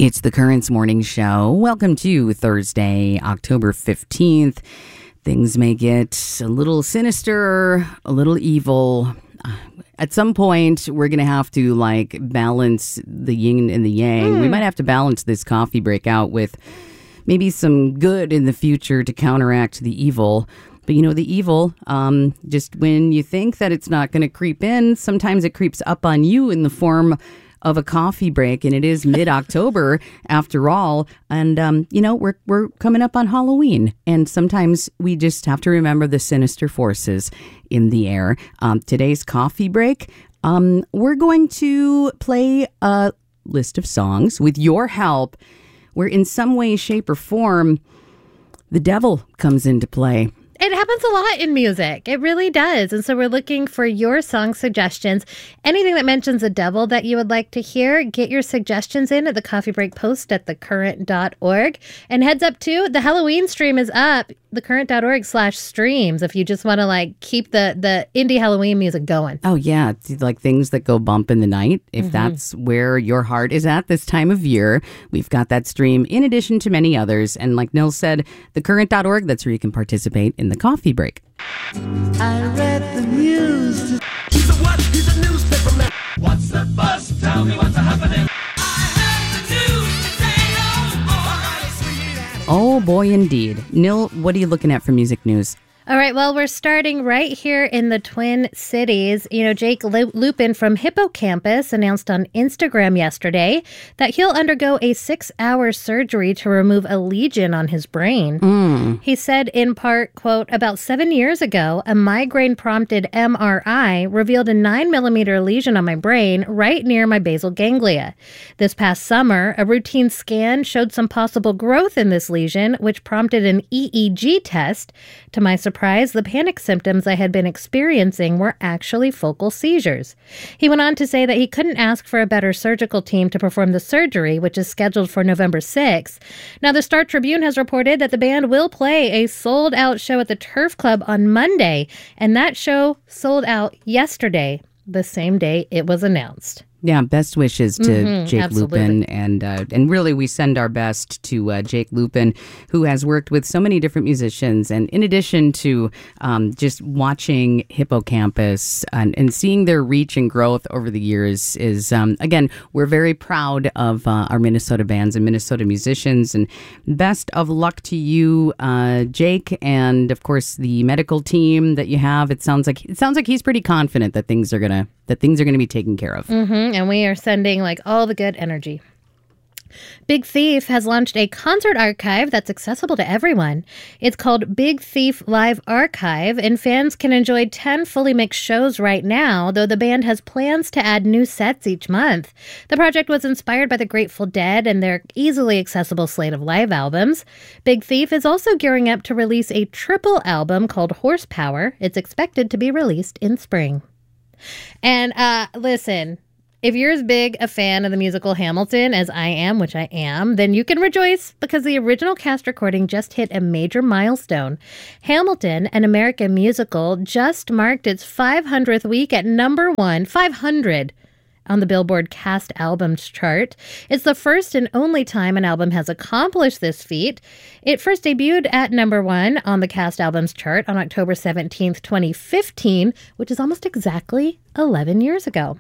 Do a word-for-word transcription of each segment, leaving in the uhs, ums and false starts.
It's the Currents Morning Show. Welcome to Thursday, October fifteenth. Things may get a little sinister, a little evil. At some point, we're going to have to, like, balance the yin and the yang. Mm. We might have to balance this coffee break out with maybe some good in the future to counteract the evil. But, you know, the evil, um, just when you think that it's not going to creep in, sometimes it creeps up on you in the form of a coffee break, and it is mid-October after all. And, um, you know, we're we're coming up on Halloween, and sometimes we just have to remember the sinister forces in the air. Um, today's coffee break, um, we're going to play a list of songs with your help where in some way, shape, or form, the devil comes into play. It happens a lot in music. It really does. And so we're looking for your song suggestions. Anything that mentions the devil that you would like to hear, get your suggestions in at the Coffee Break post at the current dot org. And heads up, too, the Halloween stream is up, the current dot org slash streams, if you just want to, like, keep the, the indie Halloween music going. Oh, yeah. It's like things that go bump in the night. If mm-hmm. that's where your heart is at this time of year, we've got that stream in addition to many others. And like Nils said, the current dot org, that's where you can participate in the coffee break. I read the news. He's a what? He's a newspaper man. What's the buzz? Tell me what's happening. I heard the news. Say no more. Oh boy, indeed. Nil, what are you looking at for music news? All right, well, we're starting right here in the Twin Cities. You know, Jake Lupin from Hippo Campus announced on Instagram yesterday that he'll undergo a six-hour surgery to remove a lesion on his brain. Mm. He said in part, quote, about seven years ago, a migraine-prompted M R I revealed a nine millimeter lesion on my brain right near my basal ganglia. This past summer, a routine scan showed some possible growth in this lesion, which prompted an E E G test. To my surprise, the panic symptoms I had been experiencing were actually focal seizures. He went on to say that he couldn't ask for a better surgical team to perform the surgery, which is scheduled for November sixth. Now, the Star Tribune has reported that the band will play a sold-out show at the Turf Club on Monday, and that show sold out yesterday, the same day it was announced. Yeah, best wishes to mm-hmm, Jake absolutely. Lupin. And uh, and really, we send our best to uh, Jake Lupin, who has worked with so many different musicians. And in addition to um, just watching Hippo Campus and, and seeing their reach and growth over the years is, um, again, we're very proud of uh, our Minnesota bands and Minnesota musicians. And best of luck to you, uh, Jake, and of course the medical team that you have. It sounds like it sounds like he's pretty confident that things are gonna that things are gonna be taken care of. Mm-hmm. And we are sending, like, all the good energy. Big Thief has launched a concert archive that's accessible to everyone. It's called Big Thief Live Archive, and fans can enjoy ten fully mixed shows right now, though the band has plans to add new sets each month. The project was inspired by the Grateful Dead and their easily accessible slate of live albums. Big Thief is also gearing up to release a triple album called Horsepower. It's expected to be released in spring. And, uh, listen... if you're as big a fan of the musical Hamilton as I am, which I am, then you can rejoice because the original cast recording just hit a major milestone. Hamilton, an American musical, just marked its five hundredth week at number one, five hundred, on the Billboard Cast Albums chart. It's the first and only time an album has accomplished this feat. It first debuted at number one on the Cast Albums chart on October seventeenth, twenty fifteen, which is almost exactly eleven years ago.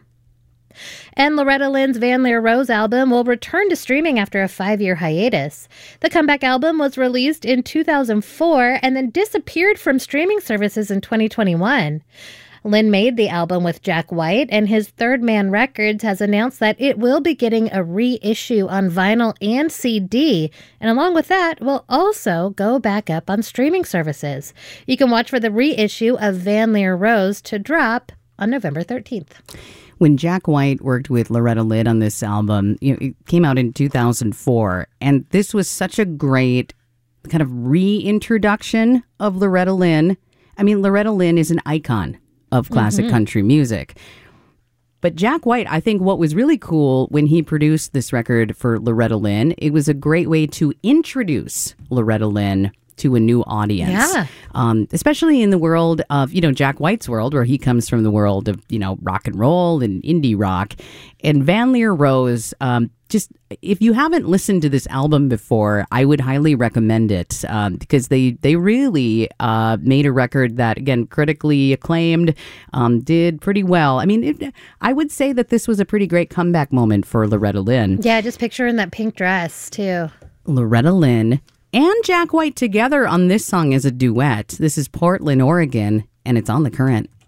And Loretta Lynn's Van Lear Rose album will return to streaming after a five-year hiatus. The comeback album was released in two thousand four and then disappeared from streaming services in twenty twenty-one. Lynn made the album with Jack White, and his Third Man Records has announced that it will be getting a reissue on vinyl and C D, and along with that, will also go back up on streaming services. You can watch for the reissue of Van Lear Rose to drop on November thirteenth. When Jack White worked with Loretta Lynn on this album, you know, it came out in two thousand four, and this was such a great kind of reintroduction of Loretta Lynn. I mean, Loretta Lynn is an icon of classic mm-hmm. country music. But Jack White, I think what was really cool when he produced this record for Loretta Lynn, it was a great way to introduce Loretta Lynn to a new audience. Yeah. Um, especially in the world of, you know, Jack White's world, where he comes from the world of, you know, rock and roll and indie rock. And Van Leer Rose, um, just if you haven't listened to this album before, I would highly recommend it um, because they they really uh, made a record that, again, critically acclaimed, um, did pretty well. I mean, it, I would say that this was a pretty great comeback moment for Loretta Lynn. Yeah, just picture in that pink dress, too. Loretta Lynn and Jack White together on this song as a duet. This is Portland, Oregon, and it's on The Current.